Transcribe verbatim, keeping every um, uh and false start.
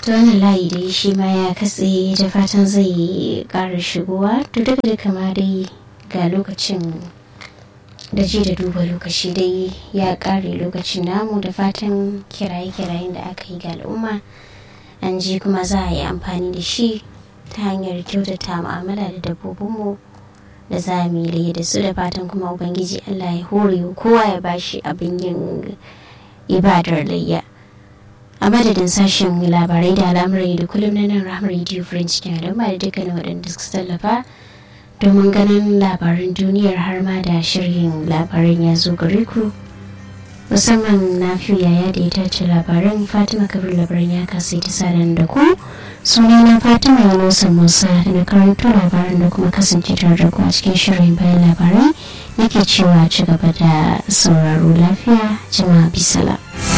to wannan layi dai shi ma ya katse da fatan zai ƙara shigowa to daga da kama dai ga lokacin da ji da duba lokaci dai ya ƙare lokacin namu da fatan kiraye-kirayen da aka yi ga al'umma an ji kuma za a yi amfani da shi ta hanyar kyautata mu'amala da dabbobinmu da za mu yi da su da fatan kuma ubangiji Allah ya hore kowa ya bashi abin yin ibadar layya. A madadin sashen labarai da al'amuran da kullum na nan Rahama Radio French cikin al'umma da dukkanin waɗanda suka tallafa domin ganin labaran duniyar har ma da shirin labaran ya zo gare ku. Musamman na fi yaya da ya tace labaran Fatima Kabir labaran ya kasa ta sadan da ku. Suna na Fatima Yunusa Musa da na karanto labaran da kuma kasance tare da ku a cikin shirin bayan labarai nake cewa ci gaba da sauraro lafiya jama'a bisala.